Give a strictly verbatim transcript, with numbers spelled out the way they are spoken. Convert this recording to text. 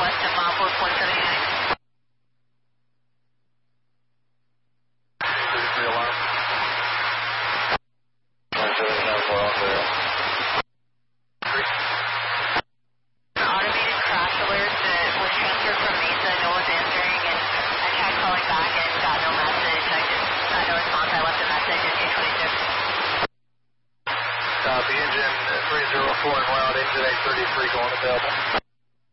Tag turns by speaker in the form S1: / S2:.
S1: west of mile four point seven nine.
S2: thirty-three alarm. one seven nine four on there.
S1: Automated crash alert that was transferred from Mesa. No one's answering, and I tried calling back and got no message. I just got no response. I left a message at two twenty-six.
S2: Copy, engine three zero four and wild, engine eight thirty-three going available.